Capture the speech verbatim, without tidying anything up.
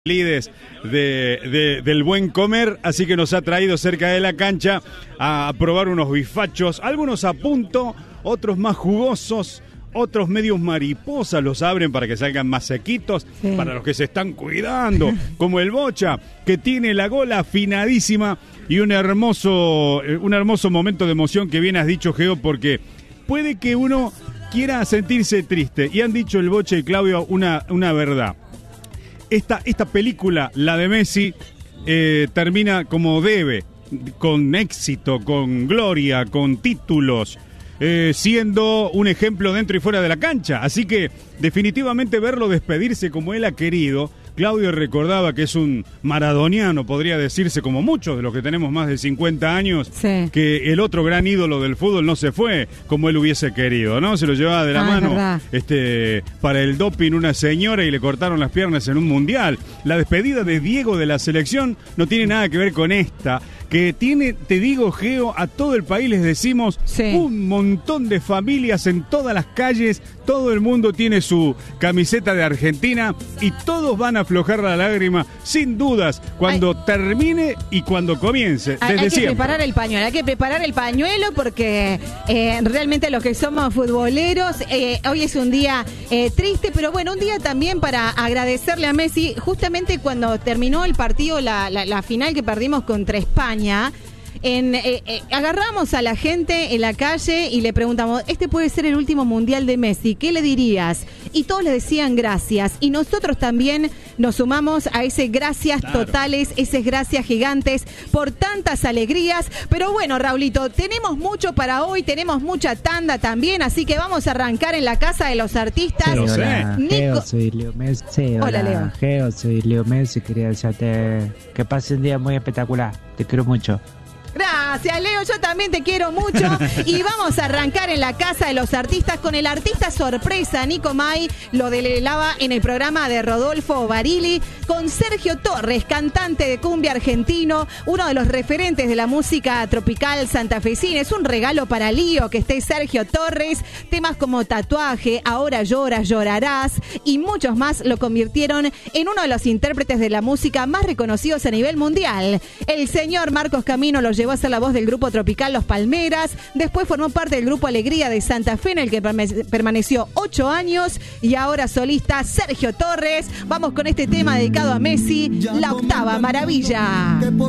Lides de, de, del buen comer, así que nos ha traído cerca de la cancha a probar unos bifachos, algunos a punto, otros más jugosos, otros medios mariposas, los abren para que salgan más sequitos, sí. Para los que se están cuidando, como el Bocha, que tiene la gola afinadísima y un hermoso, un hermoso momento de emoción que bien has dicho, Geo, porque puede que uno quiera sentirse triste, y han dicho el Bocha y Claudio una, una verdad. Esta, esta película, la de Messi, eh, termina como debe, con éxito, con gloria, con títulos, eh, siendo un ejemplo dentro y fuera de la cancha. Así que definitivamente verlo despedirse como él ha querido. Claudio recordaba que es un maradoniano, podría decirse, como muchos de los que tenemos más de cincuenta años, sí. Que el otro gran ídolo del fútbol no se fue como él hubiese querido, ¿no? Se lo llevaba de la ah, mano este, para el doping una señora y le cortaron las piernas en un mundial. La despedida de Diego de la selección no tiene nada que ver con esta, que tiene, te digo, Geo, a todo el país les decimos, sí. Un montón de familias en todas las calles, todo el mundo tiene su camiseta de Argentina y todos van a aflojar la lágrima, sin dudas, cuando hay, termine y cuando comience. Hay, desde hay que siempre. preparar el pañuelo, hay que preparar el pañuelo porque eh, realmente los que somos futboleros, eh, hoy es un día eh, triste, pero bueno, un día también para agradecerle a Messi, justamente cuando terminó el partido, la, la, la final que perdimos contra España. En, eh, eh, agarramos a la gente en la calle y le preguntamos, este puede ser el último mundial de Messi, ¿qué le dirías? Y todos le decían gracias, y nosotros también nos sumamos a ese gracias claro. totales, esos gracias gigantes por tantas alegrías. Pero bueno, Raulito, tenemos mucho para hoy, tenemos mucha tanda también, así que vamos a arrancar en la casa de los artistas. Sí, hola, Nico... Geo, soy Leo Messi. Sí, hola, hola, Leo. Geo, soy Leo Messi, quería desearte que pase un día muy espectacular, te quiero mucho. Gracias, Leo, yo también te quiero mucho. Y vamos a arrancar en la casa de los artistas con el artista sorpresa, Nico May, lo delelaba en el programa de Rodolfo Barili, con Sergio Torres, cantante de cumbia argentino, uno de los referentes de la música tropical santafesina. Es un regalo para Lío que esté Sergio Torres. Temas como Tatuaje, Ahora lloras, llorarás y muchos más lo convirtieron en uno de los intérpretes de la música más reconocidos a nivel mundial. El señor Marcos Camino lo llevó a ser la voz del grupo tropical Los Palmeras, después formó parte del grupo Alegría de Santa Fe, en el que permaneció ocho años, y ahora solista Sergio Torres. Vamos con este tema dedicado a Messi, La Octava Maravilla.